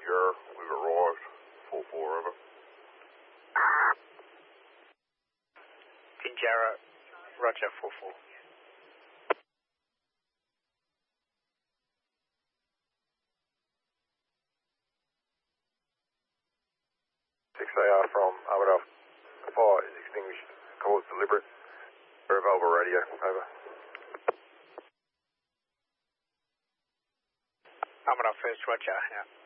Sierra, we've arrived. 4-4, over. Pinjarra, roger, 4-4. 6AR from Armadale. Fire is extinguished. Cause deliberate. Revolver radio, over. Armadale first, roger, yeah.